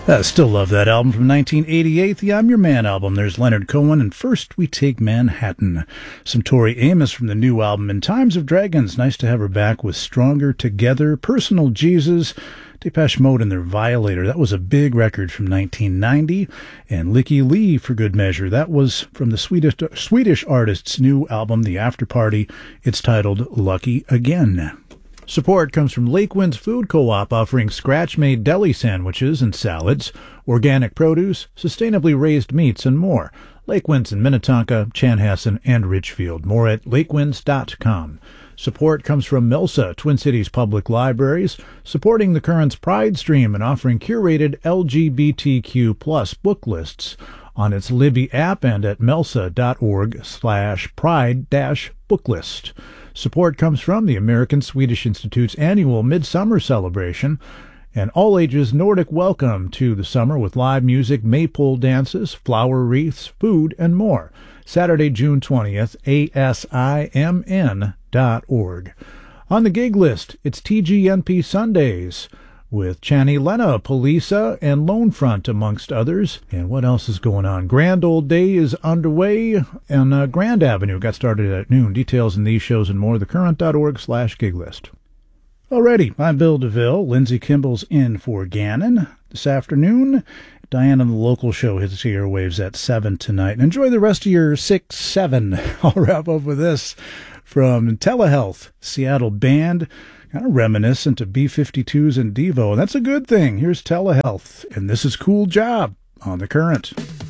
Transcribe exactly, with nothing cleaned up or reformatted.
I still love that album from nineteen eighty-eight, the I'm Your Man album. There's Leonard Cohen, and First We Take Manhattan. Some Tori Amos from the new album, In Times of Dragons. Nice to have her back with Stronger Together, Personal Jesus, Depeche Mode and their Violator. That was a big record from nineteen ninety. And Licky Lee, for good measure. That was from the Swedish, Swedish artist's new album, The After Party. It's titled Lucky Again. Support comes from Lake Winds Food Co-op, offering scratch-made deli sandwiches and salads, organic produce, sustainably raised meats, and more. Lake Winds in Minnetonka, Chanhassen, and Richfield. More at lakewinds dot com. Support comes from MELSA, Twin Cities Public Libraries, supporting the Currents Pride Stream and offering curated L G B T Q plus book lists on its Libby app and at melsa dot org slash pride dash booklist. Support comes from the American Swedish Institute's annual Midsummer Celebration, an all-ages Nordic welcome to the summer with live music, maypole dances, flower wreaths, food, and more. Saturday, June twentieth, A S I M N dot org. On the gig list, it's T G N P Sundays with Channy Lena, Polisa, and Lone Front, amongst others. And what else is going on? Grand Old Day is underway on uh, Grand Avenue. Got started at noon. Details in these shows and more, thecurrent dot org slash gig list. Alrighty, I'm Bill DeVille. Lindsay Kimball's in for Gannon this afternoon. Diane on the local show hits the airwaves at seven tonight. And enjoy the rest of your six seven. I'll wrap up with this from Telehealth, Seattle band. Kind of reminiscent of B fifty-twos and Devo, and that's a good thing. Here's Telehealth, and this is Cool Job on The Current.